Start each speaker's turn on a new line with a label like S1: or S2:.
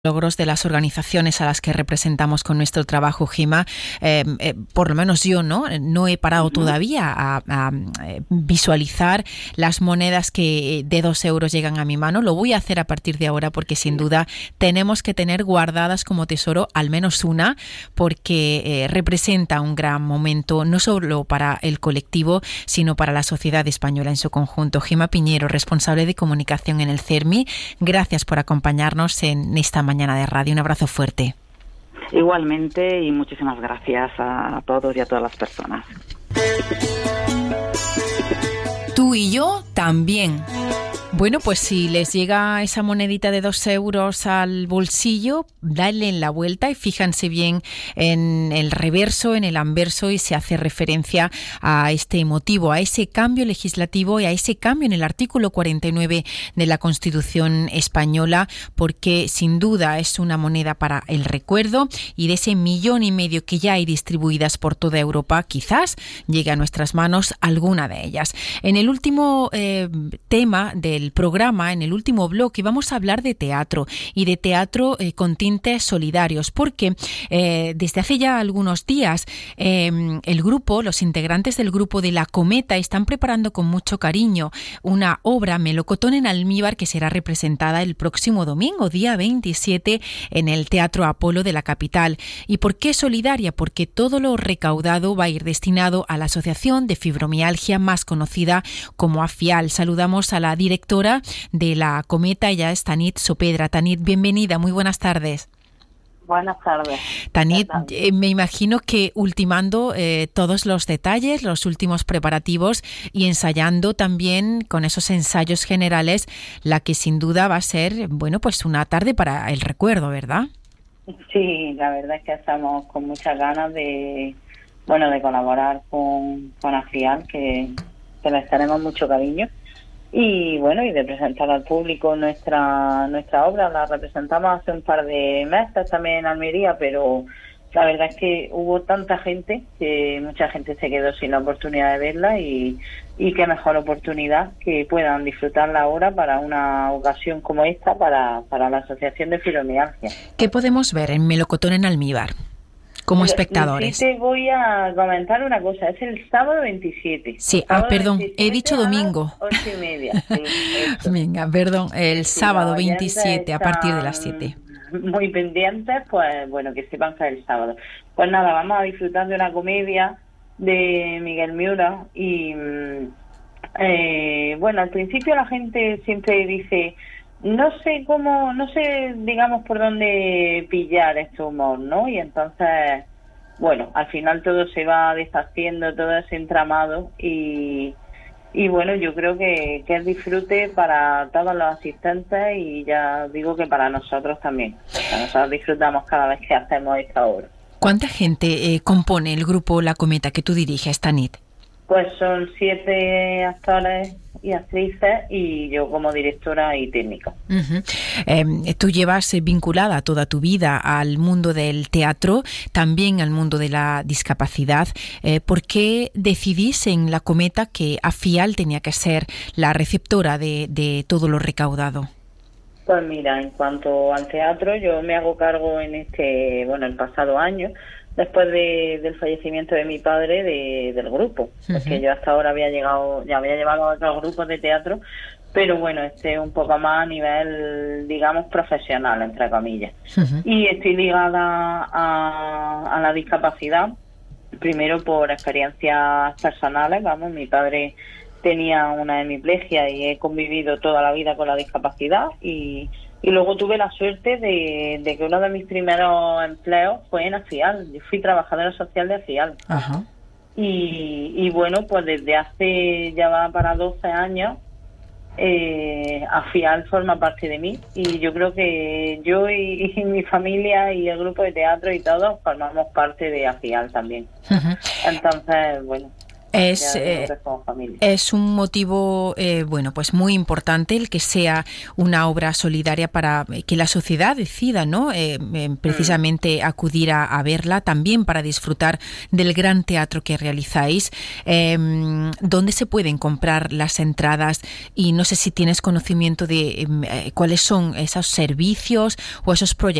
S1: logros de las organizaciones a las que representamos con nuestro trabajo, Gema. Por lo menos yo no he parado todavía a visualizar las monedas que de 2 euros llegan a mi mano. Lo voy a hacer a partir de ahora porque sin duda tenemos que tener guardadas como tesoro al menos una, porque representa un gran momento no solo para el colectivo sino para la sociedad española en su conjunto. Gema Piñero, responsable de comunicación en el CERMI, gracias por acompañarnos en esta mañana de radio. Un abrazo fuerte.
S2: Igualmente, y muchísimas gracias a todos y a todas las personas.
S1: Tú y yo también. Bueno, pues si les llega esa monedita de 2 euros al bolsillo, dale la vuelta y fíjense bien en el reverso, en el anverso, y se hace referencia a este motivo, a ese cambio legislativo y a ese cambio en el artículo 49 de la Constitución española, porque sin duda es una moneda para el recuerdo, y de ese 1,5 millones que ya hay distribuidas por toda Europa, quizás llegue a nuestras manos alguna de ellas. En el último tema del programa, en el último bloque, vamos a hablar de teatro, y de teatro con tintes solidarios, porque desde hace ya algunos días los integrantes del grupo de La Cometa están preparando con mucho cariño una obra, Melocotón en almíbar, que será representada el próximo domingo, día 27, en el Teatro Apolo de la capital. ¿Y por qué solidaria? Porque todo lo recaudado va a ir destinado a la asociación de fibromialgia más conocida como AFIAL. Saludamos a la directora de La Cometa, ella es Tanit Sopedra. Tanit, bienvenida, muy buenas tardes.
S3: Buenas tardes.
S1: Tanit, me imagino que ultimando todos los detalles, los últimos preparativos, y ensayando también con esos ensayos generales, la que sin duda va a ser, pues una tarde para el recuerdo, ¿verdad?
S3: Sí, la verdad es que estamos con muchas ganas de colaborar con AFIAL, que les tenemos mucho cariño. Y de presentar al público nuestra obra. La representamos hace un par de meses también en Almería, pero la verdad es que hubo tanta gente que mucha gente se quedó sin la oportunidad de verla, y qué mejor oportunidad que puedan disfrutarla ahora para una ocasión como esta, para la Asociación de Fibromialgia.
S1: ¿Qué podemos ver en Melocotón en almíbar como espectadores?
S3: Sí, te voy a comentar una cosa. Es el sábado 27.
S1: Sí, perdón, 27, he dicho domingo.
S3: 8:30. Sí,
S1: venga, perdón, el sábado 27 a partir de las 7.
S3: Muy pendientes, que sepan que es el sábado. Pues nada, vamos a disfrutar de una comedia de Miguel Miura, y al principio la gente siempre dice, no sé, digamos, por dónde pillar este humor, ¿no? Y entonces, al final todo se va deshaciendo, todo ese entramado, y yo creo que es disfrute para todos los asistentes, y ya digo que para nosotros también. Nosotros disfrutamos cada vez que hacemos esta obra.
S1: ¿Cuánta gente compone el grupo La Cometa que tú diriges, Tanit?
S3: Pues son 7 actores y actrices, y yo como directora y técnica.
S1: Tú llevas vinculada toda tu vida al mundo del teatro, también al mundo de la discapacidad. ¿Por qué decidís en La Cometa que AFIAL tenía que ser la receptora de todo lo recaudado?
S3: Pues mira, en cuanto al teatro, yo me hago cargo en el pasado año, después del fallecimiento de mi padre, del grupo, porque yo hasta ahora había llevado a otros grupos de teatro, pero un poco más a nivel, digamos, profesional, entre comillas. Y estoy ligada a la discapacidad, primero por experiencias personales. Mi padre tenía una hemiplegia y he convivido toda la vida con la discapacidad, y luego tuve la suerte de que uno de mis primeros empleos fue en AFIAL. Yo fui trabajadora social de AFIAL.
S1: Ajá.
S3: Y pues desde hace ya va para 12 años, AFIAL forma parte de mí, y yo creo que yo y mi familia y el grupo de teatro y todos formamos parte de AFIAL también. Entonces,
S1: Es un motivo, bueno, pues muy importante el que sea una obra solidaria para que la sociedad decida, ¿no? Precisamente acudir a verla, también para disfrutar del gran teatro que realizáis. ¿Dónde se pueden comprar las entradas? Y no sé si tienes conocimiento de cuáles son esos servicios o esos proyectos